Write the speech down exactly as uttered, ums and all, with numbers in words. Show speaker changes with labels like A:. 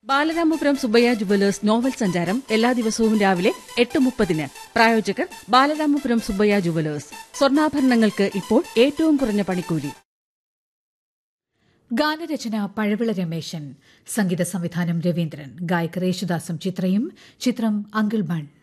A: Balaramapuram Subbaiah jewellers novel സഞ്ചാരം എല്ലാ ദിവസവും രാവിലെ എട്ട് മുപ്പതിന്. പ്രായോജകർ ബാലരാമപുരം സുബ്ബയ്യ ജുവലേഴ്സ്. സ്വർണ്ണാഭരണങ്ങൾക്ക് ഇപ്പോൾ ഏറ്റവും കുറഞ്ഞ പണിക്കൂലി.
B: ഗാനരചന പഴവിള രമേശൻ, സംഗീത സംവിധാനം രവീന്ദ്രൻ, ഗായകർ യേശുദാസും ചിത്രയും. ചിത്രം അങ്കിൾ ബൺ.